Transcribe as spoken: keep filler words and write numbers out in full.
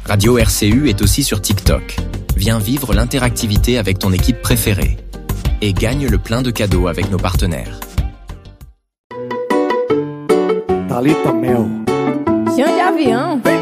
Radio R C U est aussi sur TikTok. Viens vivre l'interactivité avec ton équipe préférée. Et gagne le plein de cadeaux avec nos partenaires. Thalita Mel. Chão de avião.